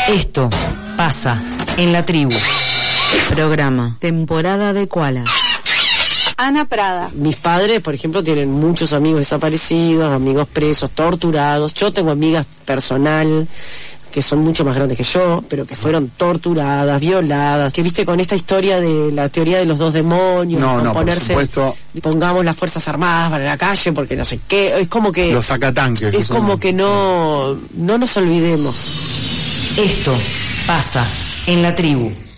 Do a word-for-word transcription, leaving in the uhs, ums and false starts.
Esto pasa en la tribu. Programa Temporada de Koala. Ana Prada. Mis padres, por ejemplo, tienen muchos amigos desaparecidos, amigos presos, torturados. Yo tengo amigas personal que son mucho más grandes que yo, pero que fueron torturadas, violadas, que viste con esta historia de la teoría de los dos demonios, no, con no, ponerse, por supuesto, pongamos las fuerzas armadas para la calle porque no sé qué, es como que los sacatanques, es como que no, no nos olvidemos. Esto pasa en la tribu.